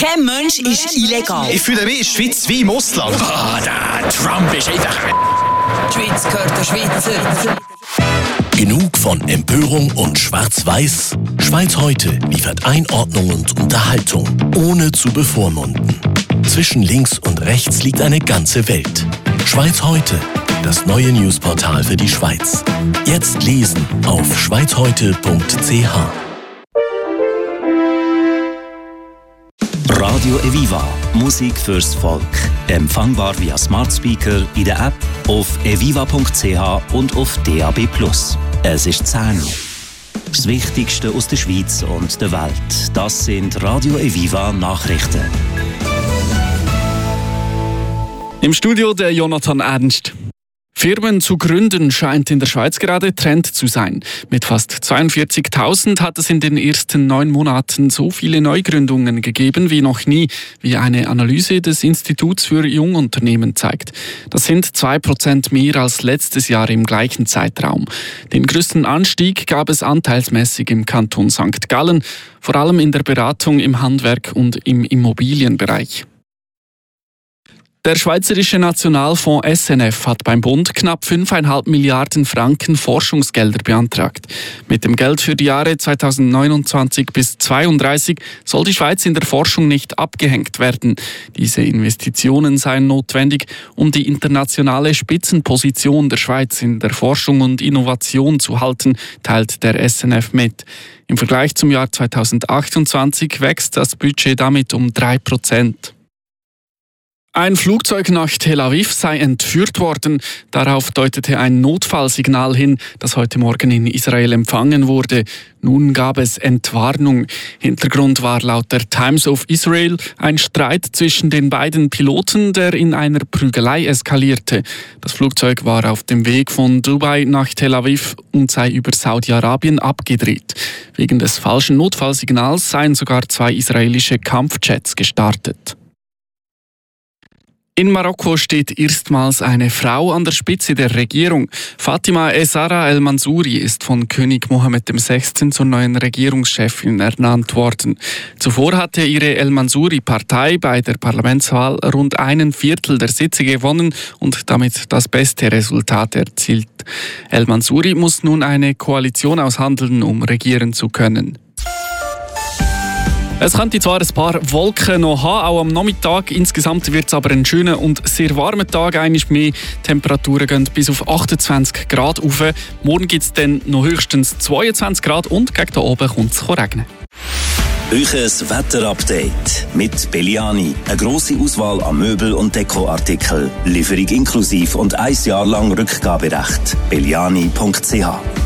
Kein Mensch ist illegal. Ich fühle mich in der Schweiz wie im Ausland. Der Trump ist einfach... Die Schweiz gehört der Schweizer. Genug von Empörung und Schwarz-Weiß? Schweiz heute liefert Einordnung und Unterhaltung, ohne zu bevormunden. Zwischen links und rechts liegt eine ganze Welt. Schweiz heute, das neue Newsportal für die Schweiz. Jetzt lesen auf schweizheute.ch. Radio Eviva, Musik fürs Volk. Empfangbar via Smart Speaker, in der App, auf eviva.ch und auf DAB+. Es ist 10 Uhr. Das Wichtigste aus der Schweiz und der Welt. Das sind Radio Eviva Nachrichten. Im Studio der Jonathan Ernst. Firmen zu gründen scheint in der Schweiz gerade Trend zu sein. Mit fast 42.000 hat es in den ersten 9 Monaten so viele Neugründungen gegeben wie noch nie, wie eine Analyse des Instituts für Jungunternehmen zeigt. Das sind 2% mehr als letztes Jahr im gleichen Zeitraum. Den größten Anstieg gab es anteilsmäßig im Kanton St. Gallen, vor allem in der Beratung, im Handwerk und im Immobilienbereich. Der Schweizerische Nationalfonds SNF hat beim Bund knapp 5,5 Milliarden Franken Forschungsgelder beantragt. Mit dem Geld für die Jahre 2029 bis 2032 soll die Schweiz in der Forschung nicht abgehängt werden. Diese Investitionen seien notwendig, um die internationale Spitzenposition der Schweiz in der Forschung und Innovation zu halten, teilt der SNF mit. Im Vergleich zum Jahr 2028 wächst das Budget damit um 3%. Ein Flugzeug nach Tel Aviv sei entführt worden. Darauf deutete ein Notfallsignal hin, das heute Morgen in Israel empfangen wurde. Nun gab es Entwarnung. Hintergrund war laut der Times of Israel ein Streit zwischen den beiden Piloten, der in einer Prügelei eskalierte. Das Flugzeug war auf dem Weg von Dubai nach Tel Aviv und sei über Saudi-Arabien abgedreht. Wegen des falschen Notfallsignals seien sogar 2 israelische Kampfjets gestartet. In Marokko steht erstmals eine Frau an der Spitze der Regierung. Fatima Essaraa El Mansouri ist von König Mohammed VI. Zur neuen Regierungschefin ernannt worden. Zuvor hatte ihre El Mansouri-Partei bei der Parlamentswahl rund 1/4 der Sitze gewonnen und damit das beste Resultat erzielt. El Mansouri muss nun eine Koalition aushandeln, um regieren zu können. Es könnte zwar ein paar Wolken noch haben, auch am Nachmittag. Insgesamt wird es aber ein schöner und sehr warmer Tag. Einmal mehr Temperaturen gehen bis auf 28 Grad rauf. Morgen gibt es dann noch höchstens 22 Grad und gegen den Abend kommt es regnen. Euches Wetterupdate mit Belliani. Eine grosse Auswahl an Möbel- und Dekoartikeln. Lieferung inklusiv und 1 Jahr lang Rückgaberecht. Belliani.ch